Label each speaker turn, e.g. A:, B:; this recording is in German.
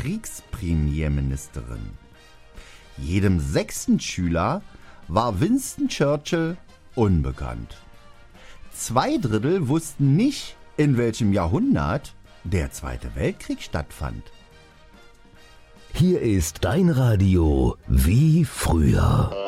A: Kriegspremierministerin. Jedem 6. Schüler war Winston Churchill unbekannt. 2/3 wussten nicht, in welchem Jahrhundert der Zweite Weltkrieg stattfand.
B: Hier ist dein Radio wie früher.